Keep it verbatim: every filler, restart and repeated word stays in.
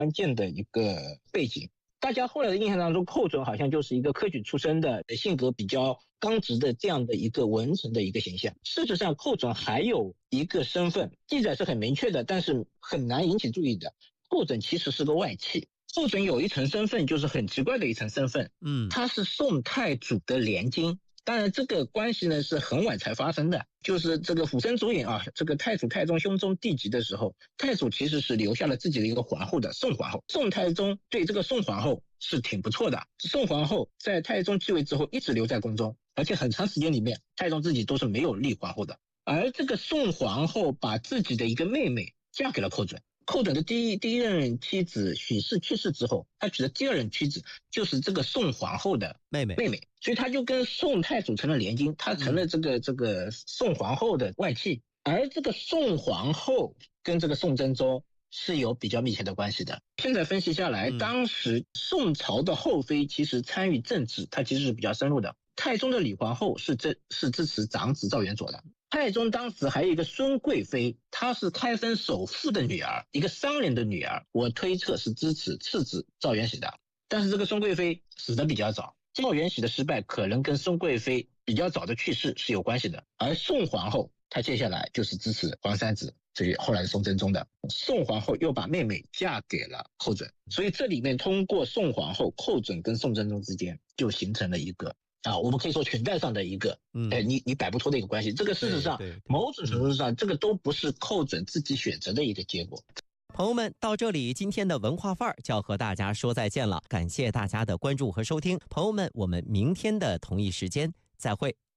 关键的一个背景。大家后来的印象当中，寇准好像就是一个科举出身的，性格比较刚直的这样的一个文臣的一个形象。事实上，寇准还有一个身份，记载是很明确的，但是很难引起注意的。寇准其实是个外戚。寇准有一层身份，就是很奇怪的一层身份，嗯，他是宋太祖的连襟。当然这个关系呢是很晚才发生的，就是这个釜山主演啊，这个太祖太宗兄终弟及的时候，太祖其实是留下了自己的一个皇后的，宋皇后。宋太宗对这个宋皇后是挺不错的，宋皇后在太宗继位之后一直留在宫中，而且很长时间里面太宗自己都是没有立皇后的。而这个宋皇后把自己的一个妹妹嫁给了寇准。寇准的第一第一任妻子许氏去世之后，他娶的第二任妻子就是这个宋皇后的妹妹妹妹，所以他就跟宋太祖成了连襟，他成了这个、嗯、这个宋皇后的外戚。而这个宋皇后跟这个宋真宗是有比较密切的关系的。现在分析下来，当时宋朝的后妃其实参与政治，它其实是比较深入的。太宗的李皇后是这是支持长子赵元佐的。太宗当时还有一个孙贵妃，她是开封首富的女儿，一个商人的女儿，我推测是支持次子赵元喜的。但是这个孙贵妃死得比较早，赵元喜的失败可能跟孙贵妃比较早的去世是有关系的。而宋皇后她接下来就是支持皇三子，至于后来的宋真宗的。宋皇后又把妹妹嫁给了寇准，所以这里面通过宋皇后、寇准跟宋真宗之间就形成了一个啊，我们可以说裙带上的一个，嗯，哎，你你摆不脱的一个关系。这个事实上，某种程度上，这个都不是寇准自己选择的一个结果。 朋友们，到这里，今天的文化范儿就要和大家说再见了。感谢大家的关注和收听，朋友们，我们明天的同一时间再会。